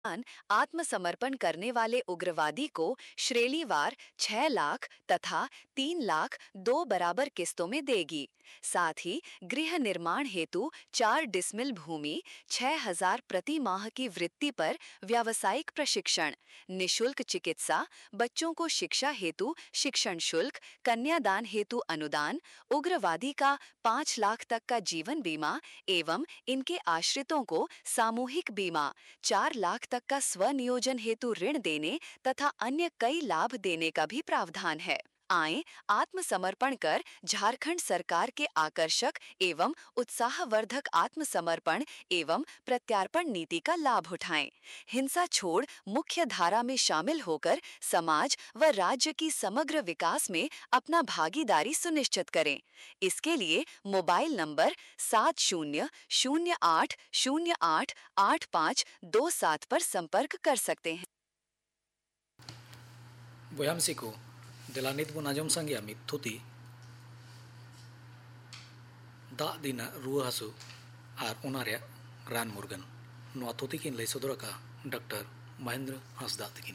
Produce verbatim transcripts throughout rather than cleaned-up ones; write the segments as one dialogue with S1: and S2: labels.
S1: आत्मसमर्पण करने वाले उग्रवादी को श्रेणीवार छह लाख तथा तीन लाख दो बराबर किस्तों में देगी। साथ ही गृह निर्माण हेतु चार डिसमिल भूमि छह हजार प्रति माह की वृत्ति पर व्यावसायिक प्रशिक्षण, निशुल्क चिकित्सा, बच्चों को शिक्षा हेतु शिक्षण शुल्क, कन्यादान हेतु अनुदान, उग्रवादी का पाँच लाख तक का जीवन बीमा एवं इनके आश्रितों को सामूहिक बीमा, चार लाख तक का स्वनियोजन हेतु ऋण देने तथा अन्य कई लाभ देने का भी प्रावधान है। आए आत्मसमर्पण कर झारखंड सरकार के आकर्षक एवं उत्साहवर्धक आत्मसमर्पण एवं प्रत्यार्पण नीति का लाभ उठाएं। हिंसा छोड़ मुख्य धारा में शामिल होकर समाज व राज्य की समग्र विकास में अपना भागीदारी सुनिश्चित करें। इसके लिए मोबाइल नंबर सात शून्य शून्य आठ शून्य आठ आठ पाँच दो सात पर संपर्क कर सकते हैं।
S2: बयामसिको देलानित बन आजम संगे मित थुती दा दिना रुआ हासु और उनारे रान मुर्गन नोआ थुती किन लई सदर का डॉक्टर महेंद्र हांसदा तकिन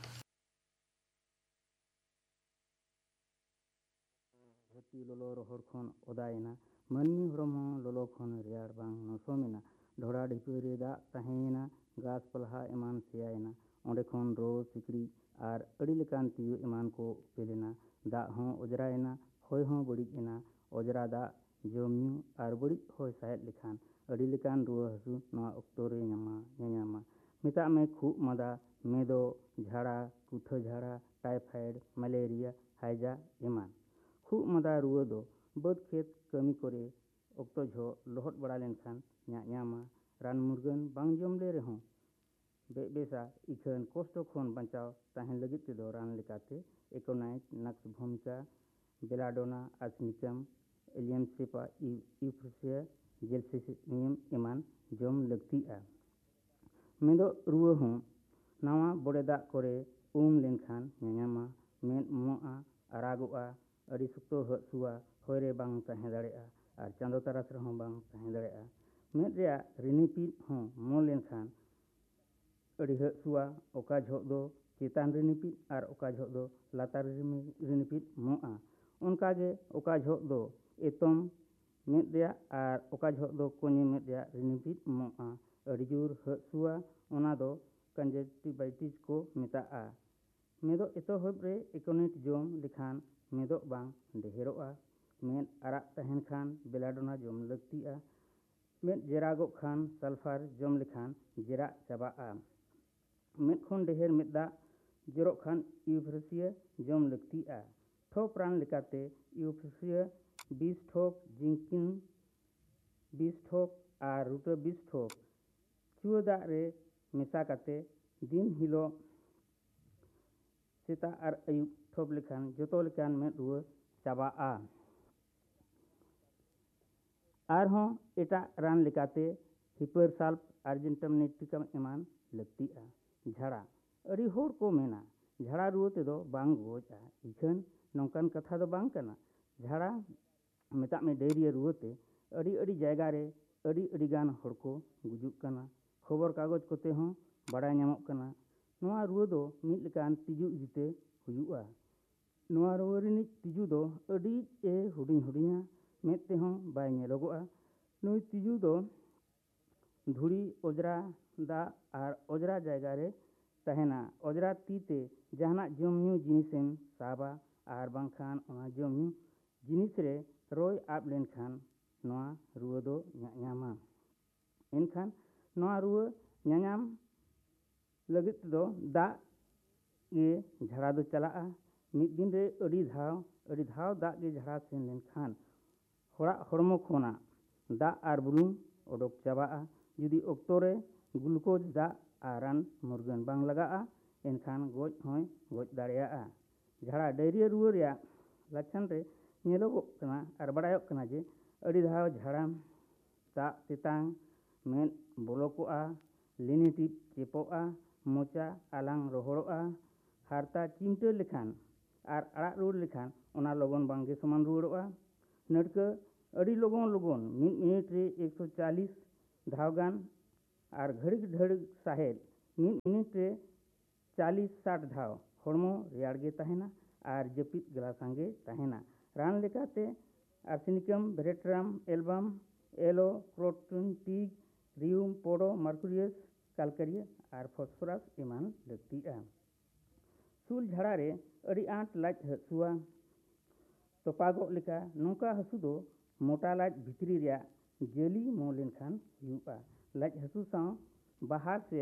S3: धरती लोलो रोहर खन ओदायना मनमी हरम लोलो खन रेयार बांग नसोमिना ढोड़ा ढिपुरे दा तहेना गाछ पलहा एमान सेयायना ओंडे खन रो सिकड़ी और अड़ी लेकान तियु एमान को पेलेना दा हों ओजरायना होय हों बड़िज एना ओजरा दा जमन्यू और बड़िज होय सायद लेखान अड़ी लेकान रुआ हसु नवा अक्तोरे ᱧᱟᱢᱟ ᱧᱟᱧᱟᱢᱟ ᱢᱮᱛᱟᱜ ᱢᱮ ᱠᱷᱩᱜ ᱢᱟᱫᱟ ᱢᱮᱫᱚ ঝাড়া कुठो झाड़ा टाइफाइड मलेरिया हाइजा एमान खूब मदा रुआ दो बद खेत कमी करे अक्तो झो लोहट बड़ा लेनखान ᱧᱟᱧᱟᱢᱟ रान मुर्गन बांग जम ले रहो बेसा इखन कष्ट खन बचाव ताहें लगित तेदो रान लेकाते एकोनाइट नक्स भूमिका बेलाडोना आर्सेनिकम एलियम सेपा यूफ्रेसिया जेलसिनियम एमान जम लगतिया मेदो रुआ हों नावा बड़े दाग करे उम लेनखान ᱧᱟᱧᱟᱢᱟ मेद मोआ अरागोआ अड़ी सुक्तो हसुआ होरे बांग ताहें दाड़ेआ और चांदो तारास रहों बांग ताहें दाड़ेआ मेद रेया रिनिपीड हों मो लेनखान अड़ी हसुआ ओका झोक दो चेतान रिनिपीड और ओका झोक दो लातार रिनिपीड मोआ उनकागे ओका झोक दो एतम मेद रेया और ओका झोक दो कोने मेद रेया रिनिपीड मोआ अड़ी जोर हसुआ ओना दो कंजक्टिवाइटिस को मेताआ मेदो एतो हबरे इकोनिट जोम लिखान मेदो बांग ढेरोआ मेद आराग तहन खान बेलाडोना जोम लगतिया मेद जेरागो खान सल्फार जोम लिखान जेरा चाबाआ मेद खन ढेर मेदा जरो खान यूफ्रेसिया जोम लगतिया ठोप रान लिकाते यूफ्रेसिया बीस ठोप जिंकिन बीस ठोप और रूटो बीस ठोप चुआ दाग रे मेसा काते दिन हिलो सेता और अयुब ठोप लेखान जोतो लेखान में रुआ चाबाआ और हों एटा रान लेकाते हिपर साल्प अर्जेंटम नेटिकम एमान लगतिया झाड़ा अड़ी होड़ को मेना झाड़ा रुआ तेदो बांग गोजा इखन नौकान कथा दो बांग कना झाड़ा मेता में डेरिया रुआते अड़ी अड़ी जायगा रे अड़ी अड़ी गान होड़ को गुजुक कना खबर कागज कोते हों बड़ा ᱧᱟᱢᱚᱜ कना नोआ रुआ दो मिद लेकान तिजु इदिते हुयुआ नोआ रुआ रिनिज तिजु दो अड़ी ए हुडिंग हुडिंगा मेद ते हों बाय नेलोगोआ नुई तिजु दो धुड़ी ओजरा दा और ओजरा जायगा रे तहेना ओजरा तीते जहाना जमन्यू जिनिसेम साबा और बांखान ओना जमन्यू जिनिस रे रोय आप लेनखान नोआ रुआ दो ᱧᱟᱧᱟᱢᱟ एनखान नोआ रुआ ᱧᱟᱧᱟᱢ लगित दो दा ये झाड़ा दो चलाआ मिद दिन रे अड़ी धाव अड़ी धाव दा के झाड़ा सेन लेनखान होड़ा हड़मो खोना दा और बुलुंग ओडोक चाबाआ जुदी अक्तोरे ग्लूकोज दा आरान मुर्गन बांग लगाआ एनखान गोज होय गोज दाड़ेया झाड़ा डायरिया रुआ रेया लक्षण रे नेलोगो कना और बड़ायोक कना जे अड़ी धाव झाड़ा दा तेतांग मेद बोलोकोआ लिनिटिव चेपोआ मोचा आलांग रोहड़ोआ हारता चिमटे लेखान और आड़ा रुड़ लेखान ओना लगन बांगे समान रुड़ोआ नड़का अड़ी लगन लगन मिद मिनट रे एक सौ चालीस धावगान और घड़िक ढड़िक साहेब ᱢᱤᱫ ᱢᱤᱱᱤᱴ ᱨᱮ चालीस साठ धाव हड़मो रेयाड़गे तहना और जपित गला संगे तहना। रान लेकाते आर्सेनिकम वेरेट्राम एल्बम एलो प्रोटोनटिक रियम पोडो मार्कुरियस कालकारिया और फॉस्फोरस एमान लगतीगा। सूल झाड़ा रे अड़ी आंट लाज हसुआ तोपागो लेका नौका हसु दो मोटा लाज भितरी रिया जली मो लेनखान हुआ। लाज हसु सां बाहर से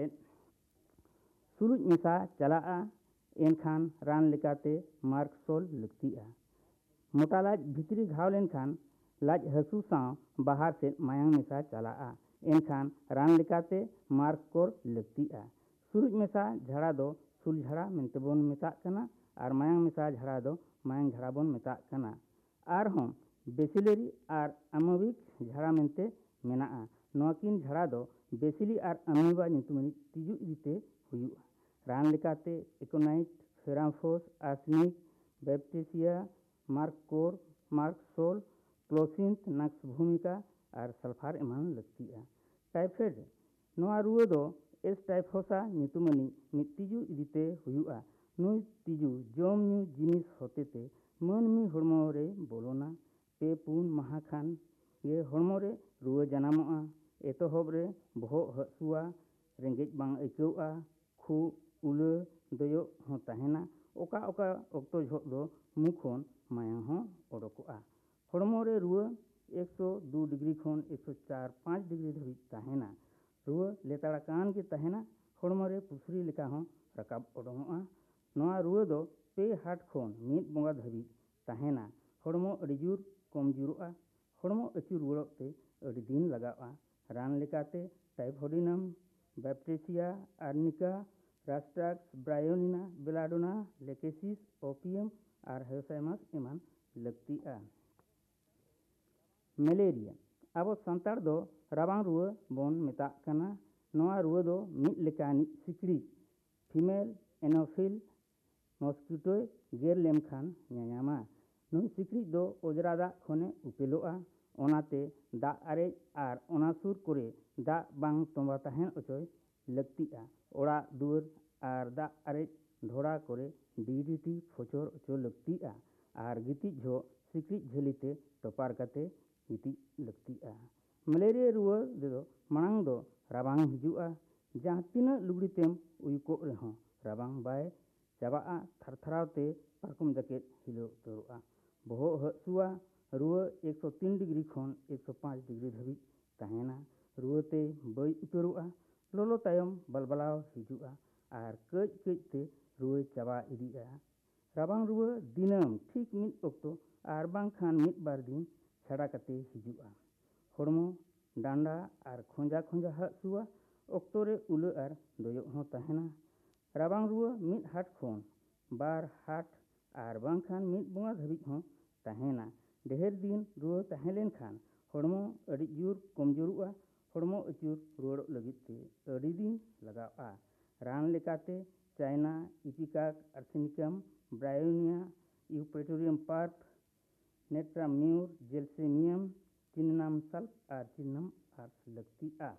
S3: सुरुज मेसा चला एनखान रान लेकाते मार्कसोल लगतीगा। मोटा लाज भितरी घाव लेनखान लाज हसु सां बाहर से मायांग मेसा चला एनखान रान लेकाते मार्कोर लगतीगा। सुरुज मेसा झाड़ा दो सुल झाड़ा मेंतेबोन मेता कना और मायांग मेसा झाड़ा दो मायांग झाड़ा बोन मेता कना। आर हों बेसिलरी और अमोबिक झाड़ा मेंते मेना नोकिन झाड़ा दो बेसिली और अमीबा नितुमनी तिजु इदीते हुआ। रान लेकाते इकोनाइट फेरामफोस आर्सेनिक बैप्टिसिया मार्कोर मार्कसोल क्लोसिंथ नक्स भूमिका और सल्फार एमान लगतीगा। टाइफाइड नोआ रुआ दो एस टाइफोसा नितुमनी मित तिजु इदीते हुआ। नुई तिजु जोम न्यू जिनिस होते ते मन मी हड़मो रे बोलोना पे पुन महा खान ये हड़मो रे रुआ जनामोआ। एतोहब रे बहो हसुआ रेंगेज बांग आइकौआ खु उले दयो हों तहना ओका ओका ऑक्तो झोक दो मुखोन मायांग हों ओडोकोआ। हड़मो रे रुआ एक सौ दो डिग्री खोन एक सौ चार पाँच डिग्री धरी तहना रुआ लेताड़ा कान के तहना हड़मो रे पुसरी लेका हों रकाब ओडोंगोआ। नोआ रुआ दो पे हाट खोन मीत बोंगा धरी तहना हड़मो अड़ीजूर कमजोरोआ। हड़मो अचूर रुआते अड़ी दिन लगाआ। रान लेकाते टाइफोडिनम Baptisia arnica रास्ट्राक्स ब्रायोनिना belladonna lachesis opium और हेसाइमस एमान लगतीगा। मलेरिया अब संताड़ दो राबांग रुआ बोन मेता कना। नोआ रुआ दो मित लेकानी सिकड़ी फीमेल एनोफिल मस्किटो गेर लेमखान न्यायामा। नुई सिकड़ी दो ओजरा दा खोने उपेलोआ ओनाते दा आरे और ओना सुर करे दा बांग तोंबा तहन ओचोय लगतीगा। ओड़ा दुर और दा आरे ढोड़ा करे डीडीटी फोचोर ओचो लगतीगा और गिती झो सिकड़ी झेलीते टोपार कते गिती लगतीगा। मलेरिया रुआ दो मांग दो राबांग हिजुआ जहाँ तीना लुगड़ी तेम उइको रेहों राबांग बाय चाबा थरथरावते पारकुम जैकेट हिलो तोरुआ। बहो हसुआ रुआ एक सौ तीन डिग्री खोन एक सौ पाँच डिग्री धरी तहना रुआते बई उतरुआ लोलो तायम बलबलाव हिजुआ और कज कजते रुआ चाबा इदीगा। राबांग रुआ दिनम ठीक मित ऑक्तो और बांखान मित बार दिन छड़ा कते हिजुआ। हड़मो डांडा और खोंजा खोंजा हसुआ ऑक्तो रे उले और दयो हों तहना। राबांग रुआ मित हाट खोन बार हाट और बांखान मित बोंगा धरी हों तहना। ढेर दिन रुआ तहलेन खान हड़मो अड़ी जूर कमजोरुआ। हड़मो अचूर रुआड़ो लगिते अड़ी दिन लगाआ। रान लेकाते China ipecac arsenicum bryonia Eupatorium PARP नेट्राम्यूर जेल्सेमियम चिन्नम sulph और चिन्नम आर्स लगतीगा।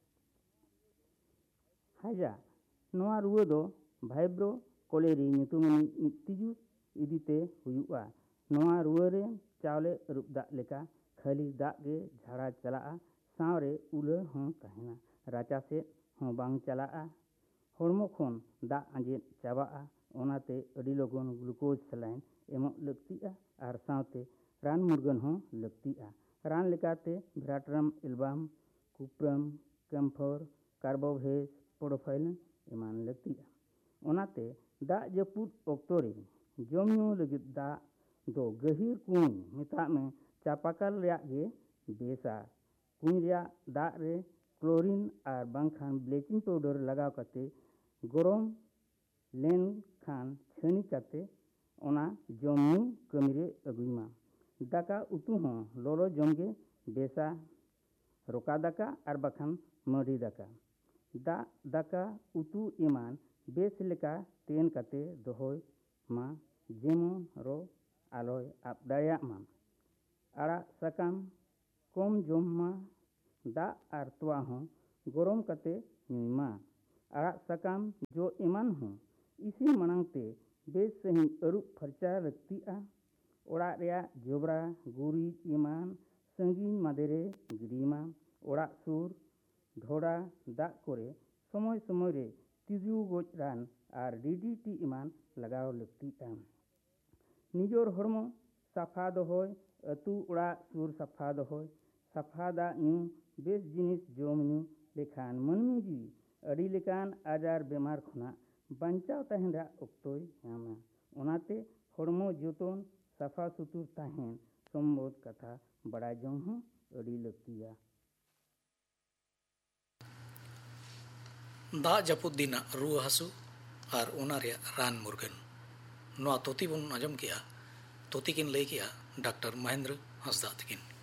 S3: हाजा नोआ रुआ दो भाइब्रो कोलेरी नितुमनी मित तिजु इदीते हुआ। नोआ रुआ रे चावले रुप दा लेका खाली दा गे झाड़ा चला सावरे उले हों तहना राचा से हों बांग चला हड़मो खोन दा आंजेद चाबा ओनाते अड़ी लोगन ग्लूकोज सलाइन एमो लगतीगा और सावते रान मुर्गन हों लगतीगा। रान लेकाते विराट्रम एल्बम कुप्रम कैम्फोर कार्बोवेस पोडोफाइलन एमान लगतीगा। ओनाते दा जपुद ऑक्टोरे जमनो लगित दा दो गहीर कुई मेता में चापाकल रिया गे बेसा कुई रिया दा रे क्लोरीन और बांखान ब्लीचिंग पाउडर लगाव कते गरम लेन खान छनी कते ओना जमनु कमीरे अगुइमा। दाका उतु हों लोलो जमगे बेसा रोका दाका और बाखान मडी दाका दा दाका उतु एमान बेस लेका तेन कते दोहोय मा जेमन रो आलोय आप दाया मा आड़ा सकाम कम जम मा दा और तोआ हों गरम कते नुइमा। arak sakam jo eman hon isi manang te bes sahih arup farca lakti'a. Orak reyak jobra guri eman sangin madere gidima. Orak sur dhora dak kore somoy somoy re tiju goj ran ar D D T eman lagaw lakti'a. Nijor hormo safa dohoy atu orak sur safa dohoy safa da nyu bes jinis jom nyu lekhan manmi jiwi adi lekan ajar bemar khona banchaw tahen ra oktoy nyama. Onate hormo joton safa sutur tahen sombod katha baday jong hon adi laktiya.
S2: दा जपुद दिना रुआ हसु और ओना रे रान मुर्गन नोआ तोती बन आजम किया तोती किन लई किया डॉक्टर महेंद्र हंसदा तकिन।